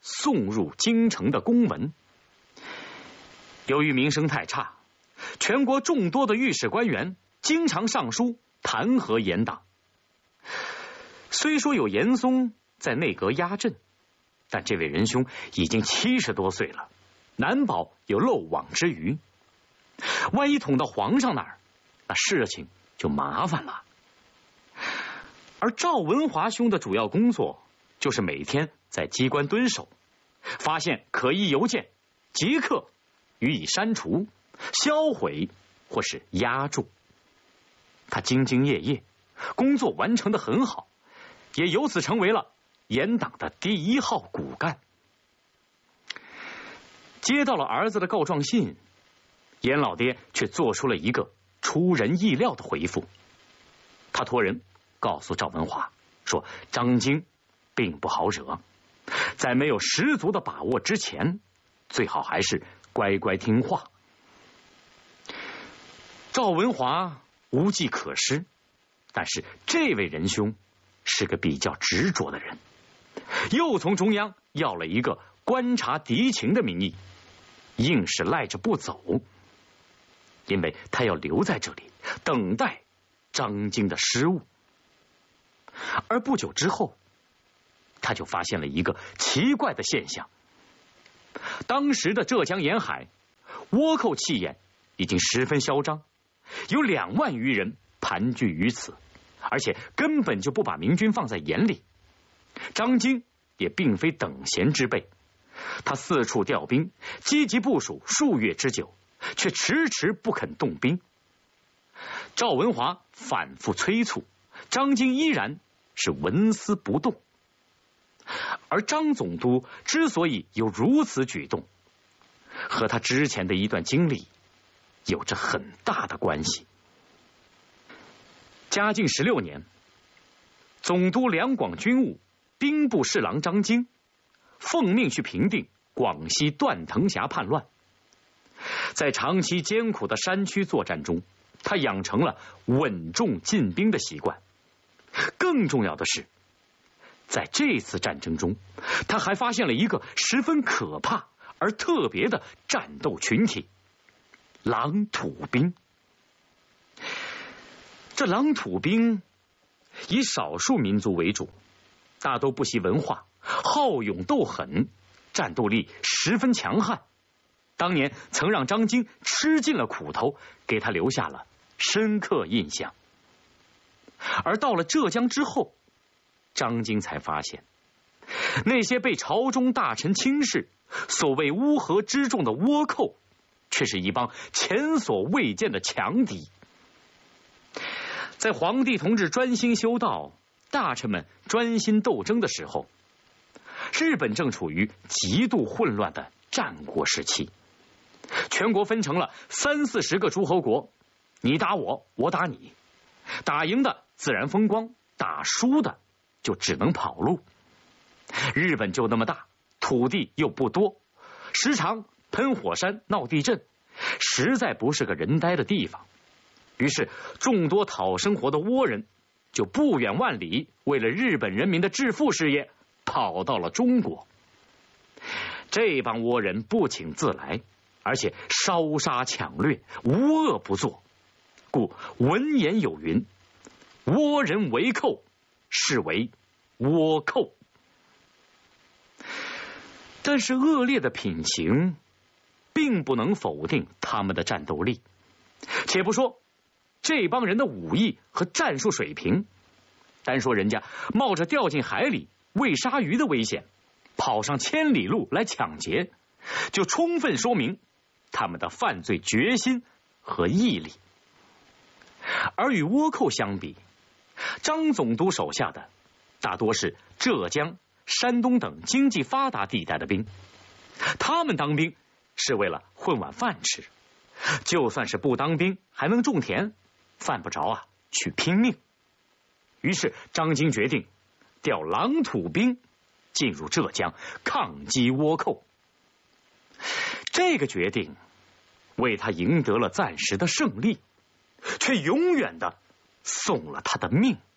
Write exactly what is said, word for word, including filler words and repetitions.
送入京城的公文。由于名声太差，全国众多的御史官员经常上书弹劾严党。虽说有严嵩在内阁压阵，但这位仁兄已经七十多岁了，难保有漏网之鱼。万一捅到皇上那儿，那事情就麻烦了。而赵文华兄的主要工作就是每天在机关蹲守，发现可疑邮件，即刻予以删除、销毁或是压住。他兢兢业业，工作完成得很好，也由此成为了严党的第一号骨干。接到了儿子的告状信，严老爹却做出了一个出人意料的回复。他托人告诉赵文华说，张京并不好惹，在没有十足的把握之前，最好还是乖乖听话。赵文华无计可施，但是这位仁兄是个比较执着的人，又从中央要了一个观察敌情的名义，硬是赖着不走，因为他要留在这里等待张京的失误。而不久之后，他就发现了一个奇怪的现象。当时的浙江沿海倭寇气焰已经十分嚣张，有两万余人盘踞于此，而且根本就不把明军放在眼里。张京也并非等闲之辈，他四处调兵，积极部署数月之久，却迟迟不肯动兵。赵文华反复催促，张京依然是纹丝不动。而张总督之所以有如此举动，和他之前的一段经历有着很大的关系。嘉靖十六年，总督两广军务兵部侍郎张京奉命去平定广西断藤峡叛乱。在长期艰苦的山区作战中，他养成了稳重进兵的习惯。更重要的是，在这次战争中，他还发现了一个十分可怕而特别的战斗群体——狼土兵。这狼土兵以少数民族为主，大都不习文化，好勇斗狠，战斗力十分强悍。当年曾让张京吃尽了苦头，给他留下了深刻印象。而到了浙江之后，张京才发现，那些被朝中大臣轻视、所谓乌合之众的倭寇，却是一帮前所未见的强敌。在皇帝同志专心修道，大臣们专心斗争的时候，日本正处于极度混乱的战国时期，全国分成了三四十个诸侯国，你打我，我打你，打赢的自然风光，打输的就只能跑路。日本就那么大，土地又不多，时常喷火山、闹地震，实在不是个人待的地方。于是众多讨生活的倭人就不远万里，为了日本人民的致富事业，跑到了中国。这帮倭人不请自来，而且烧杀抢掠，无恶不作，故文言有云：倭人为寇，是为倭寇。但是恶劣的品行并不能否定他们的战斗力。且不说这帮人的武艺和战术水平，单说人家冒着掉进海里喂鲨鱼的危险，跑上千里路来抢劫，就充分说明他们的犯罪决心和毅力。而与倭寇相比，张总督手下的大多是浙江、山东等经济发达地带的兵，他们当兵是为了混碗饭吃，就算是不当兵还能种田，犯不着啊去拼命。于是张京决定调狼土兵进入浙江抗击倭寇。这个决定为他赢得了暂时的胜利，却永远的送了他的命。